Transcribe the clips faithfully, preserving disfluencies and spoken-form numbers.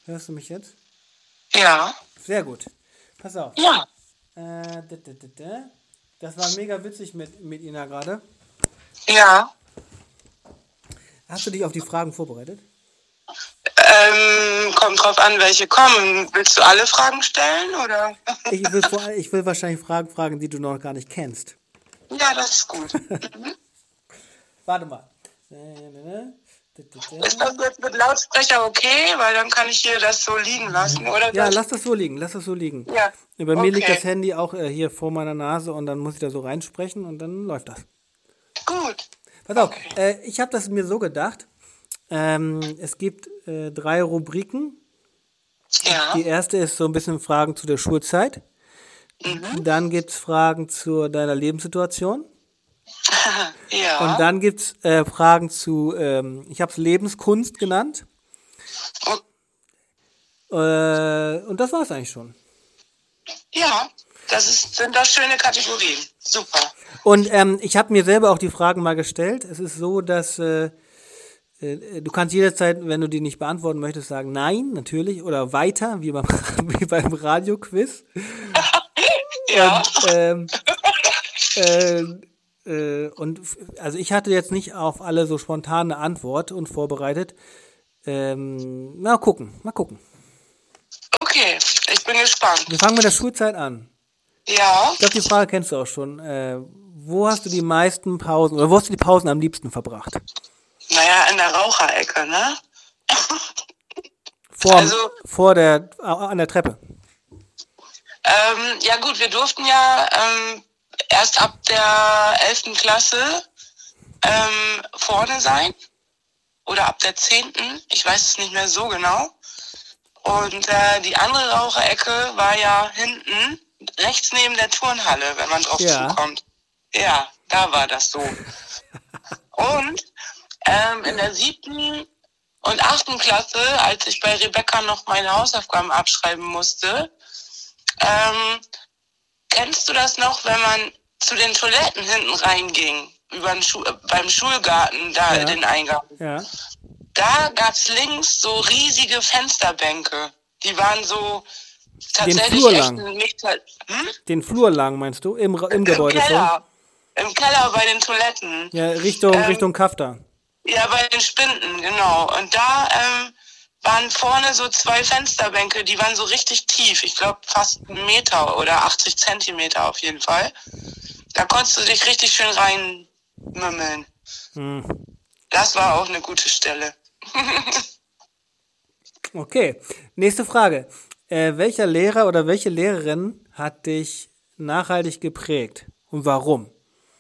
Hörst du mich jetzt? Ja. Sehr gut. Pass auf. Ja. Äh, d- d- d- d- Das war mega witzig mit, mit Ina gerade. Ja. Hast du dich auf die Fragen vorbereitet? Ähm, kommt drauf an, welche kommen. Willst du alle Fragen stellen, oder? Ich will, vor, ich will wahrscheinlich Fragen fragen, die du noch gar nicht kennst. Ja, das ist gut. Mhm. Warte mal. Ist das jetzt mit Lautsprecher okay? Weil dann kann ich hier das so liegen lassen, oder? Ja, soll lass das so liegen, lass das so liegen. ich- Ja. Bei mir liegt das Okay. Handy auch äh, hier vor meiner Nase und dann muss ich da so reinsprechen und dann läuft das. Gut. Pass auf, Okay. äh, ich habe das mir so gedacht. Ähm, es gibt äh, drei Rubriken. Ja. Die erste ist so ein bisschen Fragen zu der Schulzeit. Mhm. Dann gibt es Fragen zu deiner Lebenssituation. Ja. Und dann gibt es äh, Fragen zu, ähm, ich habe es Lebenskunst genannt. Und, Äh, und das war es eigentlich schon. ja, das ist, sind doch schöne Kategorien. Super. Und ähm, ich habe mir selber auch die Fragen mal gestellt. Es ist so, dass äh, äh, du kannst jederzeit, wenn du die nicht beantworten möchtest, sagen nein, natürlich, oder weiter, wie beim, wie beim Radioquiz. Ja. Und, ähm, äh, äh, und f- also ich hatte jetzt nicht auf alle so spontane Antwort und vorbereitet. Ähm, mal gucken, mal gucken. Okay, ich bin gespannt. Wir fangen mit der Schulzeit an. Ja. Ich glaube, die Frage kennst du auch schon. Äh, wo hast du die meisten Pausen, oder wo hast du die Pausen am liebsten verbracht? Naja, in der Raucherecke, ne? Vor, Also- vor der, an der Treppe. Ähm, ja gut, wir durften ja ähm, erst ab der elften Klasse ähm, vorne sein. Oder ab der zehnten. Ich weiß es nicht mehr so genau. Und äh, die andere Raucherecke war ja hinten, rechts neben der Turnhalle, wenn man drauf Ja. zukommt. Ja, da war das so. Und ähm, in der siebten und achten Klasse, als ich bei Rebecca noch meine Hausaufgaben abschreiben musste, ähm, kennst du das noch, wenn man zu den Toiletten hinten reinging, über den Schu- äh, beim Schulgarten, da Ja. den Eingang? Ja. Da gab's links so riesige Fensterbänke. Die waren so tatsächlich Flur echt lang. einen Meter. Hm? Den Flur lang, meinst du? Im, Ra- im Im Gebäude schon? Keller. Im Keller bei den Toiletten. Ja, Richtung, Ähm, Richtung Kafta. Ja, bei den Spinden, genau. Und da ähm, waren vorne so zwei Fensterbänke, die waren so richtig tief. Ich glaube fast einen Meter oder achtzig Zentimeter auf jeden Fall. Da konntest du dich richtig schön reinmümmeln. Hm. Das war auch eine gute Stelle. Okay, nächste Frage. Äh, welcher Lehrer oder welche Lehrerin hat dich nachhaltig geprägt und warum?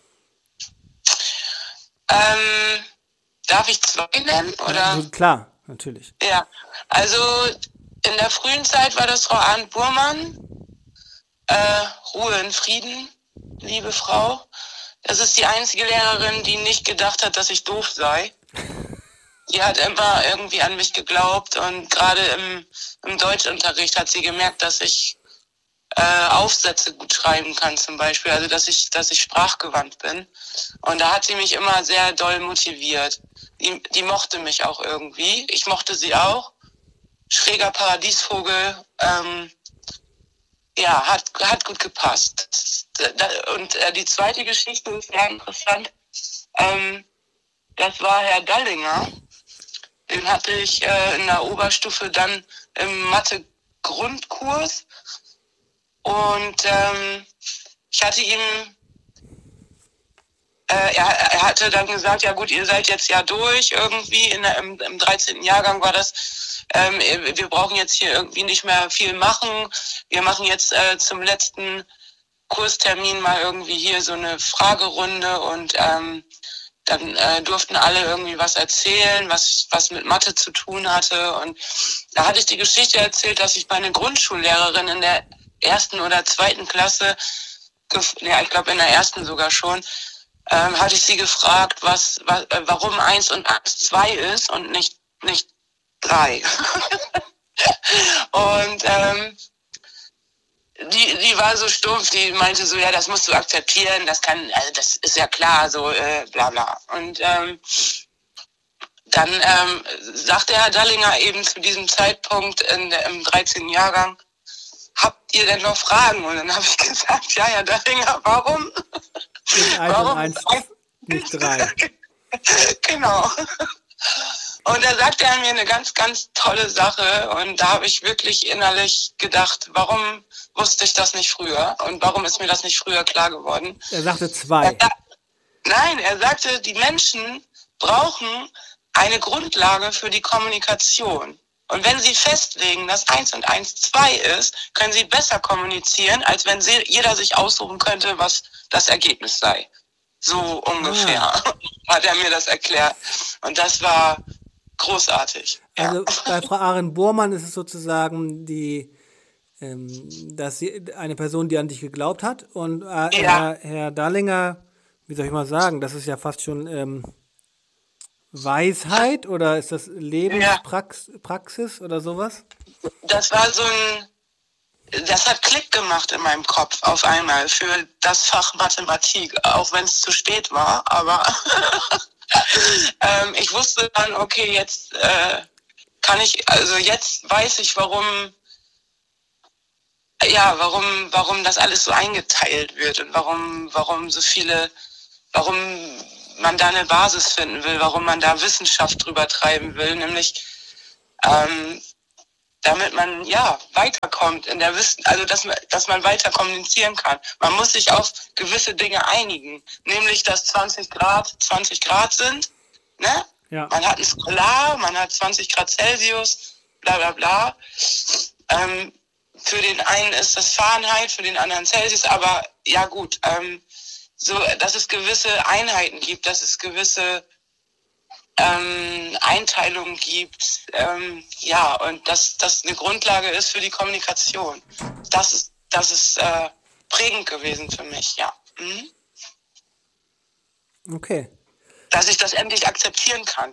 Ähm, darf ich zwei nennen? Oder? Also, klar, natürlich. Ja, also in der frühen Zeit war das Frau Arndt Burmann. Äh, Ruhe in Frieden, liebe Frau. Das ist die einzige Lehrerin, die nicht gedacht hat, dass ich doof sei. Die hat immer irgendwie an mich geglaubt und gerade im, im Deutschunterricht hat sie gemerkt, dass ich äh, Aufsätze gut schreiben kann zum Beispiel, also dass ich, dass ich sprachgewandt bin. Und da hat sie mich immer sehr doll motiviert. Die, die mochte mich auch irgendwie. Ich mochte sie auch. Schräger Paradiesvogel, ähm, ja, hat, hat gut gepasst. Und äh, die zweite Geschichte ist sehr interessant. Ähm, das war Herr Dallinger. Den hatte ich äh, in der Oberstufe dann im Mathe-Grundkurs. Und ähm, ich hatte ihm, äh, er, er hatte dann gesagt, ja gut, ihr seid jetzt ja durch irgendwie, in der, im, im dreizehnten Jahrgang war das, ähm, wir brauchen jetzt hier irgendwie nicht mehr viel machen. Wir machen jetzt äh, zum letzten Kurstermin mal irgendwie hier so eine Fragerunde und ähm, dann äh, durften alle irgendwie was erzählen, was was mit Mathe zu tun hatte. Und da hatte ich die Geschichte erzählt, dass ich meine Grundschullehrerin in der ersten oder zweiten Klasse, gef- ja, ich glaube in der ersten sogar schon, ähm, hatte ich sie gefragt, was, was äh, warum eins und eins zwei ist und nicht nicht drei. Und ähm, die, die war so stumpf, die meinte so, ja, das musst du akzeptieren, das kann, also das ist ja klar, so, äh, bla bla. Und ähm, dann ähm, sagte Herr Dallinger eben zu diesem Zeitpunkt in der, im dreizehnten Jahrgang, habt ihr denn noch Fragen? Und dann habe ich gesagt, ja, Herr Dallinger, warum? Nicht eins und eins, nicht drei. Genau. Und da sagte er mir eine ganz, ganz tolle Sache und da habe ich wirklich innerlich gedacht, warum wusste ich das nicht früher und warum ist mir das nicht früher klar geworden? Er sagte zwei. Er, nein, er sagte, die Menschen brauchen eine Grundlage für die Kommunikation. Und wenn sie festlegen, dass eins und eins zwei ist, können sie besser kommunizieren, als wenn sie, jeder sich aussuchen könnte, was das Ergebnis sei. So ungefähr ah. hat er mir das erklärt. Und das war großartig. Also ja. Bei Frau Arendt-Bormann ist es sozusagen die, ähm, dass sie eine Person, die an dich geglaubt hat. Und äh, ja. Herr, Herr Dallinger, wie soll ich mal sagen, das ist ja fast schon ähm, Weisheit oder ist das Lebenspraxis ja. oder sowas? Das war so ein, das hat Klick gemacht in meinem Kopf auf einmal für das Fach Mathematik, auch wenn es zu spät war, aber ähm, ich wusste dann, okay, jetzt äh, kann ich, also jetzt weiß ich, warum, ja, warum, warum das alles so eingeteilt wird und warum, warum so viele, warum man da eine Basis finden will, warum man da Wissenschaft drüber treiben will, nämlich ähm, damit man ja weiterkommt in der Wissen, also dass man, dass man weiter kommunizieren kann. Man muss sich auf gewisse Dinge einigen, nämlich dass zwanzig Grad zwanzig Grad sind, ne? Ja. Man hat ein Skalar, man hat zwanzig Grad Celsius, bla bla bla. Ähm, für den einen ist das Fahrenheit, für den anderen Celsius, aber ja gut, ähm, so, dass es gewisse Einheiten gibt, dass es gewisse ähm, Einteilungen gibt, ähm, ja, und dass das eine Grundlage ist für die Kommunikation. Das ist, das ist äh, prägend gewesen für mich, ja. Mhm. Okay. Dass ich das endlich akzeptieren kann.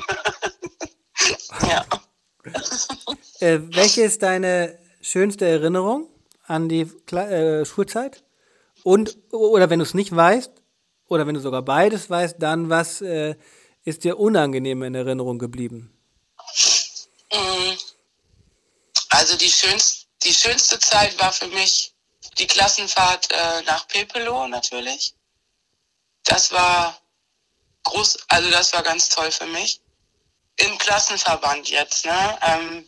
Ja. Äh, welche ist deine schönste Erinnerung an die Kla- äh, Schulzeit? Und, oder wenn du es nicht weißt, oder wenn du sogar beides weißt, dann was äh, ist dir unangenehm in Erinnerung geblieben? Also die schönste, die schönste Zeit war für mich die Klassenfahrt äh, nach Pepelo natürlich. Das war groß, also das war ganz toll für mich. Im Klassenverband jetzt, ne? Ähm,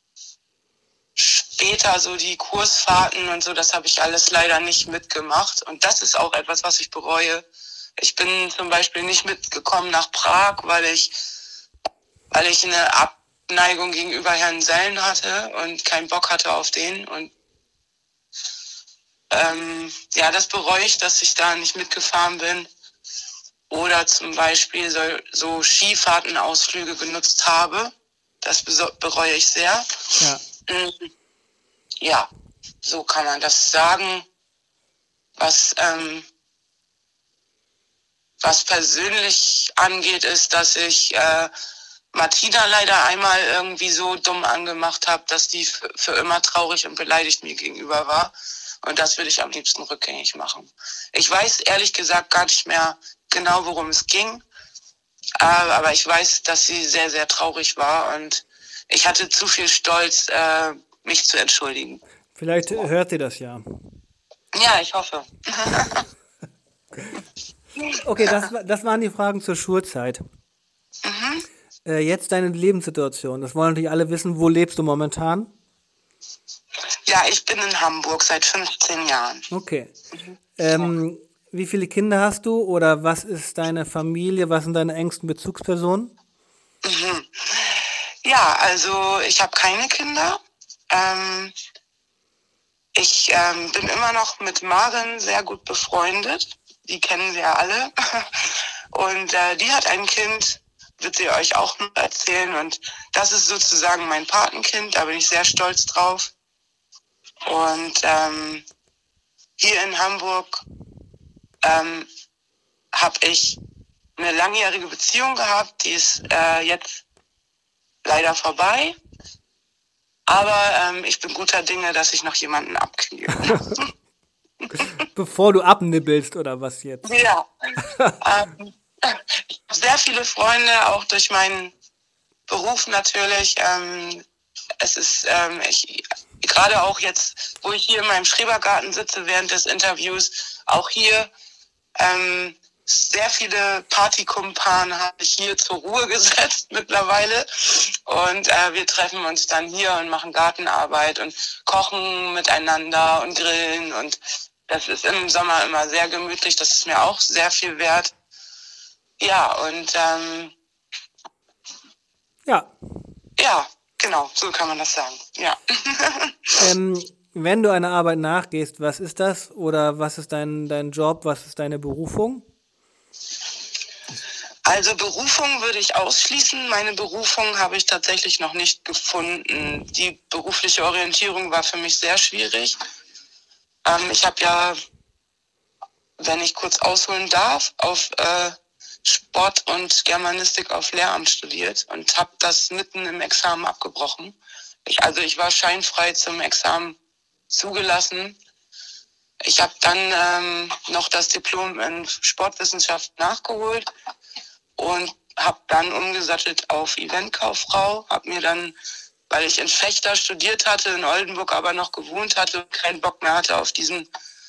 später so die Kursfahrten und so, das habe ich alles leider nicht mitgemacht. Und das ist auch etwas, was ich bereue. Ich bin zum Beispiel nicht mitgekommen nach Prag, weil ich, weil ich eine Abneigung gegenüber Herrn Sellen hatte und keinen Bock hatte auf den. Und ähm, ja, das bereue ich, dass ich da nicht mitgefahren bin. Oder zum Beispiel so, so Skifahrtenausflüge genutzt habe. Das bereue ich sehr. Ja. Ja, so kann man das sagen. Was, ähm, was persönlich angeht, ist, dass ich äh, Martina leider einmal irgendwie so dumm angemacht habe, dass die f- für immer traurig und beleidigt mir gegenüber war. Und das würde ich am liebsten rückgängig machen. Ich weiß ehrlich gesagt gar nicht mehr genau, worum es ging. Äh, aber ich weiß, dass sie sehr, sehr traurig war. Und ich hatte zu viel Stolz, äh, mich zu entschuldigen. Vielleicht hört ihr das ja. Ja, ich hoffe. Okay, das, das waren die Fragen zur Schulzeit. Mhm. Äh, jetzt deine Lebenssituation. Das wollen natürlich alle wissen. Wo lebst du momentan? Ja, ich bin in Hamburg seit fünfzehn Jahren. Okay. Mhm. Ähm, wie viele Kinder hast du oder was ist deine Familie? Was sind deine engsten Bezugspersonen? Mhm. Ja, also ich habe keine Kinder. Ähm, ich ähm, bin immer noch mit Maren sehr gut befreundet. Die kennen sie ja alle. Und äh, die hat ein Kind, wird sie euch auch noch erzählen. Und das ist sozusagen mein Patenkind. Da bin ich sehr stolz drauf. Und ähm, hier in Hamburg ähm, habe ich eine langjährige Beziehung gehabt. Die ist äh, jetzt leider vorbei. Aber ähm, ich bin guter Dinge, dass ich noch jemanden abkriege. Bevor du abnibbelst oder was jetzt? Ja. ähm, Ich habe sehr viele Freunde, auch durch meinen Beruf natürlich. Ähm, es ist, ähm, ich, gerade auch jetzt, wo ich hier in meinem Schrebergarten sitze während des Interviews, auch hier, ähm, sehr viele Partykumpanen habe ich hier zur Ruhe gesetzt mittlerweile. Und äh, wir treffen uns dann hier und machen Gartenarbeit und kochen miteinander und grillen. Und das ist im Sommer immer sehr gemütlich. Das ist mir auch sehr viel wert. Ja, und ähm, Ja. ja, genau, so kann man das sagen. Ja. Ähm, wenn du einer Arbeit nachgehst, was ist das? Oder was ist dein, dein Job? Was ist deine Berufung? Also Berufung würde ich ausschließen. Meine Berufung habe ich tatsächlich noch nicht gefunden. Die berufliche Orientierung war für mich sehr schwierig. Ähm, ich habe ja, wenn ich kurz ausholen darf, auf äh, Sport und Germanistik auf Lehramt studiert und habe das mitten im Examen abgebrochen. Ich, also ich war scheinfrei zum Examen zugelassen. Ich habe dann ähm, noch das Diplom in Sportwissenschaft nachgeholt und habe dann umgesattelt auf Eventkauffrau, habe mir dann, weil ich in Vechta studiert hatte, in Oldenburg aber noch gewohnt hatte, keinen Bock mehr hatte auf diesen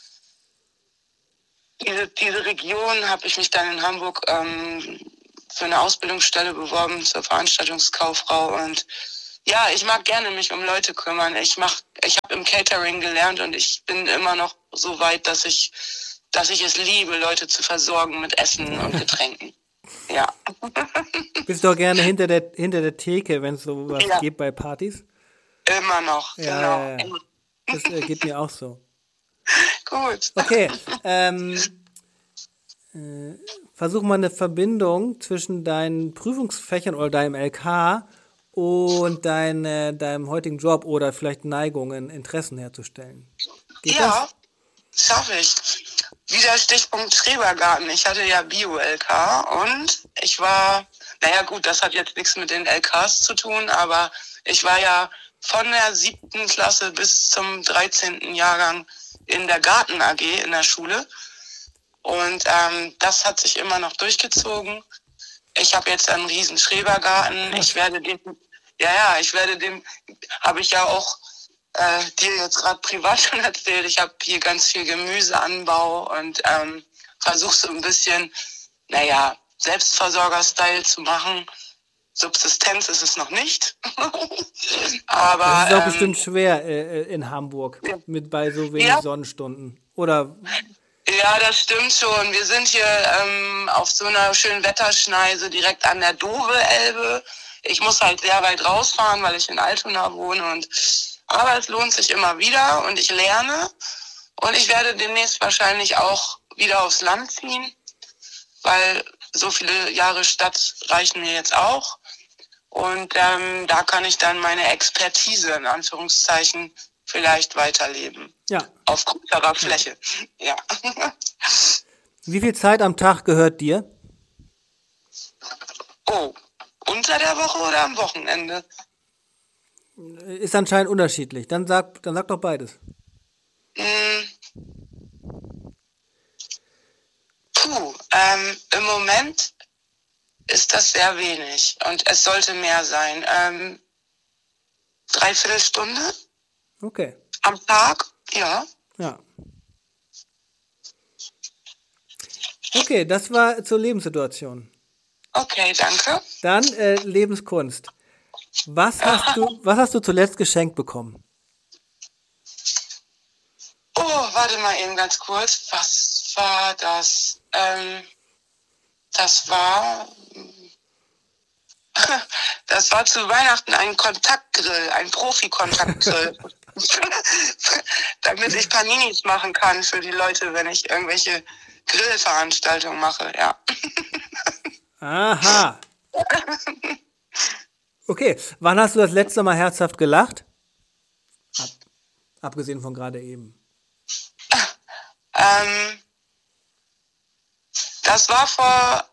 diese, diese Region, habe ich mich dann in Hamburg ähm, für eine Ausbildungsstelle beworben zur Veranstaltungskauffrau. Und ja, ich mag gerne mich um Leute kümmern. Ich mach, ich habe im Catering gelernt und ich bin immer noch so weit, dass ich, dass ich es liebe, Leute zu versorgen mit Essen und Getränken. Ja. Bist du auch gerne hinter der, hinter der Theke, wenn es sowas Ja. gibt bei Partys? Immer noch, Ja, genau. ja, ja. Das äh, geht mir auch so. Gut. Okay, ähm, äh, versuch mal eine Verbindung zwischen deinen Prüfungsfächern oder deinem L K und dein, äh, deinem heutigen Job oder vielleicht Neigungen, Interessen herzustellen. Geht Ja, schaffe ich. Wieder Stichpunkt Schrebergarten. Ich hatte ja Bio-L K und ich war, naja gut, das hat jetzt nichts mit den L Ks zu tun, aber ich war ja von der siebten Klasse bis zum dreizehnten Jahrgang in der Garten-A G in der Schule. Und ähm, das hat sich immer noch durchgezogen. Ich habe jetzt einen riesen Schrebergarten. Ich werde dem, ja, ja, ich werde dem, habe ich ja auch äh, dir jetzt gerade privat schon erzählt. Ich habe hier ganz viel Gemüseanbau und ähm, versuche so ein bisschen, naja, Selbstversorger-Style zu machen. Subsistenz ist es noch nicht. Aber Das ist auch ähm, bestimmt schwer äh, in Hamburg ja. mit bei so wenig Ja. Sonnenstunden. Oder Ja, das stimmt schon. Wir sind hier ähm, auf so einer schönen Wetterschneise direkt an der Dove-Elbe. Ich muss halt sehr weit rausfahren, weil ich in Altona wohne. Und aber es lohnt sich immer wieder und ich lerne. Und ich werde demnächst wahrscheinlich auch wieder aufs Land ziehen, weil so viele Jahre Stadt reichen mir jetzt auch. Und ähm, da kann ich dann meine Expertise in Anführungszeichen vielleicht weiterleben. ja. Auf größerer Fläche. Ja. Wie viel Zeit am Tag gehört dir? Oh, unter der Woche oder am Wochenende? Ist anscheinend unterschiedlich. Dann sag, dann sag doch beides. Hm. Puh, ähm, im Moment ist das sehr wenig und es sollte mehr sein. Ähm, dreiviertel Stunde Okay. am Tag, ja. Ja. Okay, das war zur Lebenssituation. Okay, danke. Dann äh, Lebenskunst. Was hast du, was hast du zuletzt geschenkt bekommen? Oh, warte mal eben ganz kurz. Was war das? Ähm, das war... Das war zu Weihnachten ein Kontaktgrill, ein Profi-Kontaktgrill. Damit ich Paninis machen kann für die Leute, wenn ich irgendwelche Grillveranstaltungen mache, ja. Aha. Okay, wann hast du das letzte Mal herzhaft gelacht? Ab, abgesehen von gerade eben. Ähm, das war vor,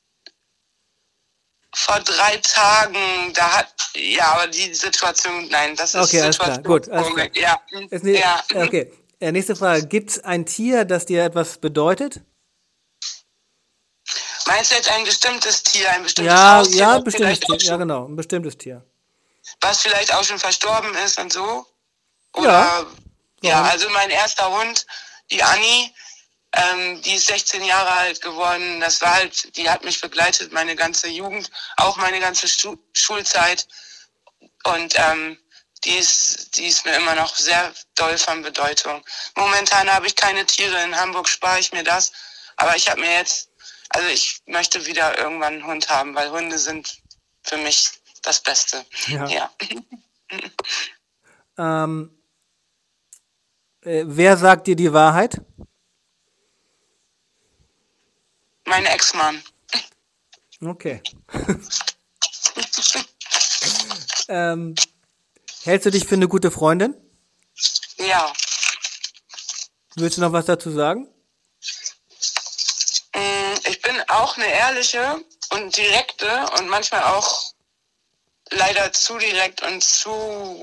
vor drei Tagen, da hat, ja, aber die Situation, nein, das ist Okay, alles klar, Situation, gut, alles klar. ja, Ist ne, ja. Okay, äh, nächste Frage. Gibt es ein Tier, das dir etwas bedeutet? Meinst du jetzt ein bestimmtes Tier, ein bestimmtes Ja, Haustier, ja, was bestimmtes vielleicht, Tier. auch Ja, schon, genau, ein bestimmtes Tier. was vielleicht auch schon verstorben ist und so? Ja. Oder, ja, Warum? also mein erster Hund, die Anni, ähm, die ist sechzehn Jahre alt geworden. Das war halt, die hat mich begleitet meine ganze Jugend, auch meine ganze Stu- Schulzeit. Und ähm, die ist, die ist mir immer noch sehr doll von Bedeutung. Momentan habe ich keine Tiere. In Hamburg spare ich mir das. Aber ich habe mir jetzt, also ich möchte wieder irgendwann einen Hund haben, weil Hunde sind für mich das Beste. Ja. Ja. Ähm, äh, wer sagt dir die Wahrheit? Mein Ex-Mann. Okay. ähm, hältst du dich für eine gute Freundin? Ja. Willst du noch was dazu sagen? Mm, Ich bin auch eine ehrliche und direkte und manchmal auch leider zu direkt und zu...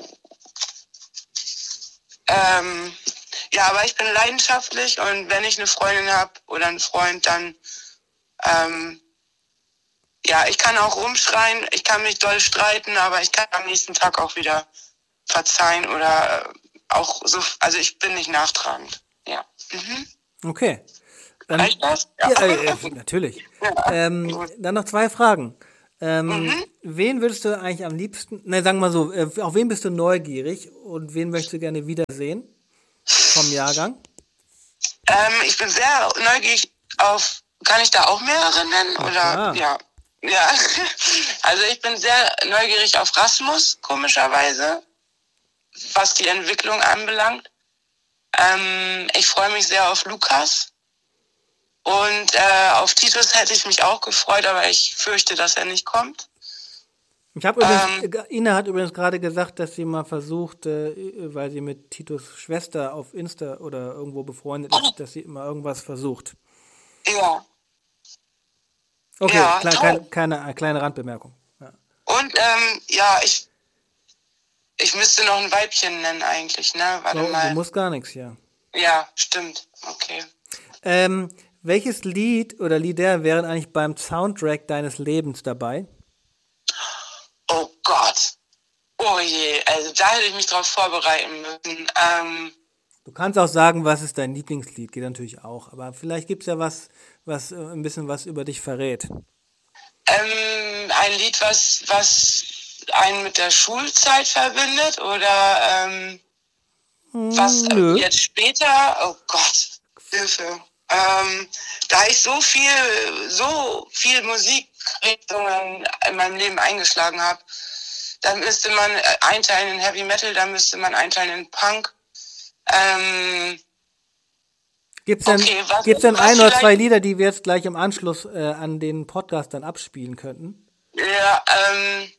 Ähm, ja, aber ich bin leidenschaftlich und wenn ich eine Freundin habe oder einen Freund, dann... Ähm, ja, ich kann auch rumschreien, ich kann mich doll streiten, aber ich kann am nächsten Tag auch wieder verzeihen oder äh, auch so... Also ich bin nicht nachtragend. Ja. Mhm. Okay. Dann, Reicht das? ja, äh, äh, natürlich. Ähm, dann noch zwei Fragen. Ähm, Mhm. Wen würdest du eigentlich am liebsten, ne, sagen wir mal so, äh, auf wen bist du neugierig und wen möchtest du gerne wiedersehen vom Jahrgang? Ähm, ich bin sehr neugierig auf, kann ich da auch mehrere nennen? Na Oder klar. ja. Ja. Also ich bin sehr neugierig auf Rasmus, komischerweise, was die Entwicklung anbelangt. Ähm, ich freue mich sehr auf Lukas. Und äh, auf Titus hätte ich mich auch gefreut, aber ich fürchte, dass er nicht kommt. Ich habe übrigens, Ähm, äh, Ina hat übrigens gerade gesagt, dass sie mal versucht, äh, weil sie mit Titus Schwester auf Insta oder irgendwo befreundet ist, dass sie immer irgendwas versucht. ja. Okay, Ja, klein, toll. keine, keine, eine kleine Randbemerkung. Ja. Und ähm, ja, ich, ich müsste noch ein Weibchen nennen eigentlich, ne? Warte So, du mal. musst gar nichts hier. Ja, stimmt. Okay. Ähm, welches Lied oder Lieder wären eigentlich beim Soundtrack deines Lebens dabei? Oh Gott. Oh je, also da hätte ich mich drauf vorbereiten müssen. Ähm, Du kannst auch sagen, was ist dein Lieblingslied, geht natürlich auch. Aber vielleicht gibt es ja was, was äh, ein bisschen was über dich verrät. ähm, ein Lied, was, was einen mit der Schulzeit verbindet oder ähm, was äh, Nö. jetzt später, oh Gott, Hilfe. Ähm, da ich so viel, so viel Musikrichtungen in meinem Leben eingeschlagen habe, dann müsste man äh, einteilen in Heavy Metal, dann müsste man einteilen in Punk. Ähm, Gibt es denn, Okay, was- gibt's denn was ein oder vielleicht- zwei Lieder, die wir jetzt gleich im Anschluss äh, an den Podcast dann abspielen könnten? ja, ähm,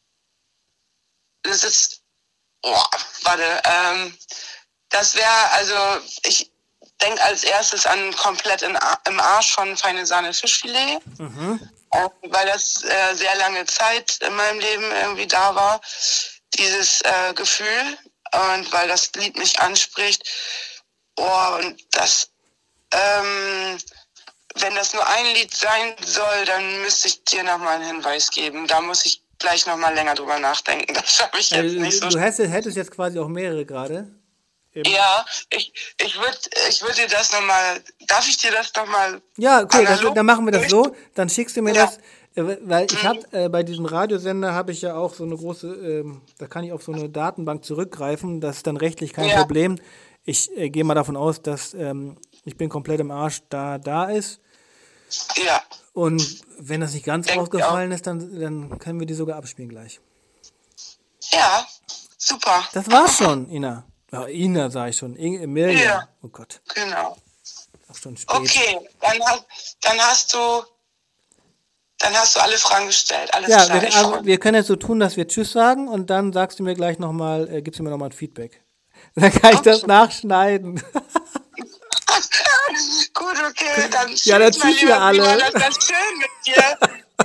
das ist, oh, warte, ähm, das wäre, also, ich denke als erstes an komplett in, Ar- im Arsch von Feine Sahne Fischfilet, äh, weil das äh, sehr lange Zeit in meinem Leben irgendwie da war, dieses äh, Gefühl, und weil das Lied mich anspricht. Oh, und das, ähm, wenn das nur ein Lied sein soll, dann müsste ich dir nochmal einen Hinweis geben. Da muss ich gleich nochmal länger drüber nachdenken. Das schaffe ich jetzt Äh, nicht so du hättest, hättest jetzt quasi auch mehrere gerade. Ja, ich, ich würde ich würd dir das nochmal, darf ich dir das nochmal? Ja, okay, das, analog dann machen wir das so. durch- Dann schickst du mir Ja. das, äh, weil ich habe äh, bei diesem Radiosender habe ich ja auch so eine große, ähm, da kann ich auf so eine Datenbank zurückgreifen. Das ist dann rechtlich kein Ja. Problem. Ich äh, gehe mal davon aus, dass ähm, ich bin komplett im Arsch da da ist. Ja, Und wenn das nicht ganz Denk ich ausgefallen ist, dann, dann können wir die sogar abspielen gleich. ja, super. Das war's schon, Ina. Ja, Ina sage ich schon. In- Emilia. Ja. Oh Gott, Genau. auch schon spät. Okay, dann, hast- dann hast du, dann hast du alle Fragen gestellt. Alles Ja, klar. wir, ich freu aber wir können jetzt so tun, dass wir Tschüss sagen und dann sagst du mir gleich nochmal, äh, gibst du mir nochmal ein Feedback. Dann kann ich das Okay. nachschneiden. Gut, okay, dann Ja, dann tschüss, mein tschüss, ihr lieber alle. Simon, das war schön mit dir.